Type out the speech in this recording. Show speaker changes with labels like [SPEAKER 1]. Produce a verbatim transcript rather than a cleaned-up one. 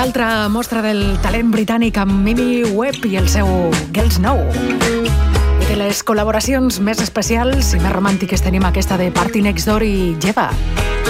[SPEAKER 1] una altra mostra del talent britànic amb Mimi Webb i el seu Girls Know. I de les col·laboracions més especials i més romàntiques tenim aquesta de Party Next Door i Jeva.